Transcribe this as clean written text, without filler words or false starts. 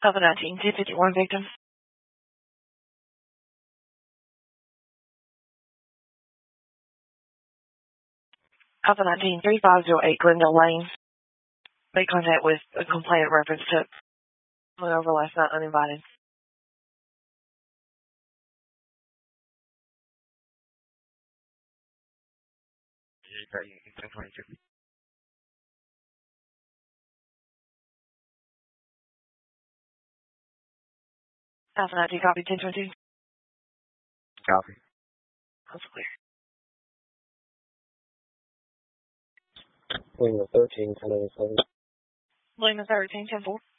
Alpha 19, 1051 victim. Alpha 19, 3508 Glendale Lane. Made contact with a complainant reference to went over last night uninvited. Alpha 19, copy 1022. Copy. That's clear. Lima 13, 1087. Lima 13, 10-4.